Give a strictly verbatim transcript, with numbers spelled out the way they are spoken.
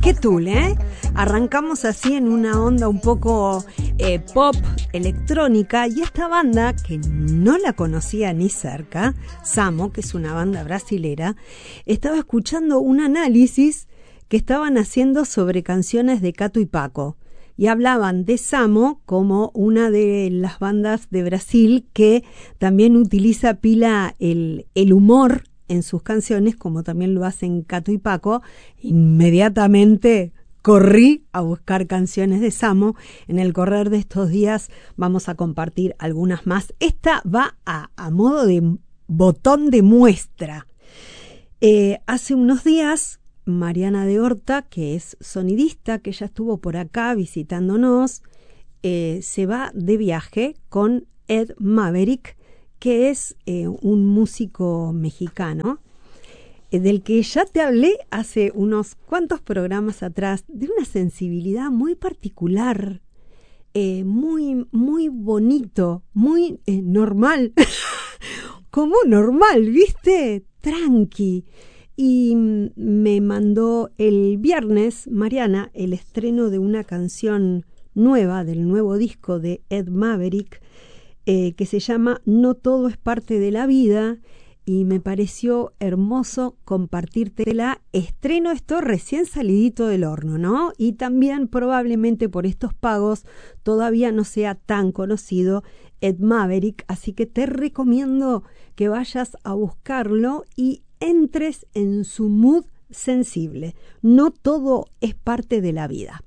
qué tul, ¿eh? Arrancamos así en una onda un poco eh, pop, electrónica, y esta banda, que no la conocía ni cerca, Samo, que es una banda brasilera, estaba escuchando un análisis que estaban haciendo sobre canciones de Cato y Paco, y hablaban de Samo como una de las bandas de Brasil que también utiliza pila el, el humor en sus canciones, como también lo hacen Cato y Paco. Inmediatamente corrí a buscar canciones de Samo. En el correr de estos días vamos a compartir algunas más. Esta va a, a modo de botón de muestra. Eh, hace unos días, Mariana de Horta, que es sonidista, que ya estuvo por acá visitándonos, eh, se va de viaje con Ed Maverick, que es eh, un músico mexicano, eh, del que ya te hablé hace unos cuantos programas atrás, de una sensibilidad muy particular, eh, muy, muy bonito, muy eh, normal, como normal, ¿viste? Tranqui. Y me mandó el viernes, Mariana, el estreno de una canción nueva, del nuevo disco de Ed Maverick, eh, que se llama No todo es parte de la vida, y me pareció hermoso compartírtela. Estreno esto recién salidito del horno, ¿no? Y también probablemente por estos pagos todavía no sea tan conocido Ed Maverick, así que te recomiendo que vayas a buscarlo y entres en su mood sensible. No todo es parte de la vida.